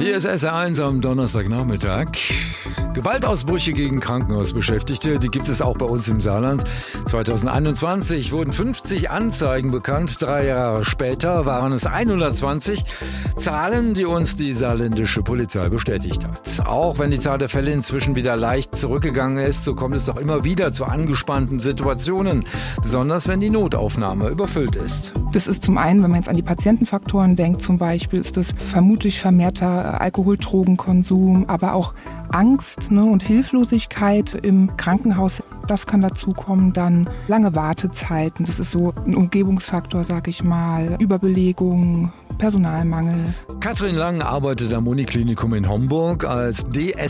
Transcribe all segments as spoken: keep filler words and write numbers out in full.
Hier ist S R eins am Donnerstagnachmittag. Gewaltausbrüche gegen Krankenhausbeschäftigte, die gibt es auch bei uns im Saarland. zwanzig einundzwanzig wurden fünfzig Anzeigen bekannt, drei Jahre später waren es hundertzwanzig. Zahlen, die uns die saarländische Polizei bestätigt hat. Auch wenn die Zahl der Fälle inzwischen wieder leicht zurückgegangen ist, so kommt es doch immer wieder zu angespannten Situationen. Besonders wenn die Notaufnahme überfüllt ist. Das ist zum einen, wenn man jetzt an die Patientenfaktoren denkt, zum Beispiel ist das vermutlich vermehrter Alkohol-Drogenkonsum, aber auch Angst, ne, und Hilflosigkeit im Krankenhaus. Das kann dazukommen, dann lange Wartezeiten. Das ist so ein Umgebungsfaktor, sag ich mal. Überbelegung, Personalmangel. Katrin Lang arbeitet am Uniklinikum in Homburg. Als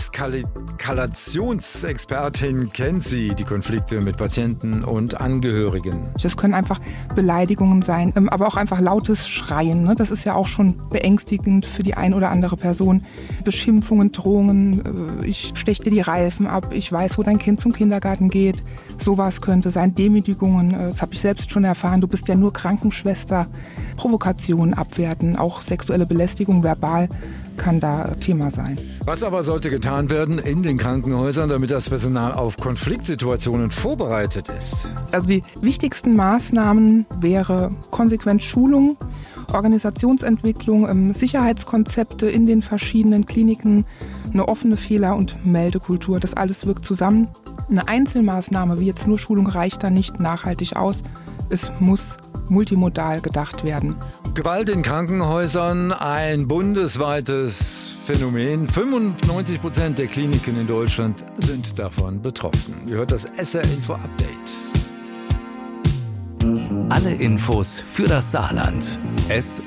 Deeskalationsexpertin kennt sie die Konflikte mit Patienten und Angehörigen. Das können einfach Beleidigungen sein, aber auch einfach lautes Schreien. Ne? Das ist ja auch schon beängstigend für die ein oder andere Person. Beschimpfungen, Drohungen, ich stech dir die Reifen ab, ich weiß, wo dein Kind zum Kindergarten geht. Sowas könnte sein. Demütigungen, das habe ich selbst schon erfahren. Du bist ja nur Krankenschwester. Provokationen abwerten, auch sexuelle Belästigung verbal kann da Thema sein. Was aber sollte getan werden in den Krankenhäusern, damit das Personal auf Konfliktsituationen vorbereitet ist? Also die wichtigsten Maßnahmen wäre konsequent Schulung, Organisationsentwicklung, Sicherheitskonzepte in den verschiedenen Kliniken, eine offene Fehler- und Meldekultur. Das alles wirkt zusammen. Eine Einzelmaßnahme wie jetzt nur Schulung reicht da nicht nachhaltig aus. Es muss multimodal gedacht werden. Gewalt in Krankenhäusern, ein bundesweites Phänomen. fünfundneunzig Prozent der Kliniken in Deutschland sind davon betroffen. Ihr hört das S R-Info Update. Alle Infos für das Saarland. S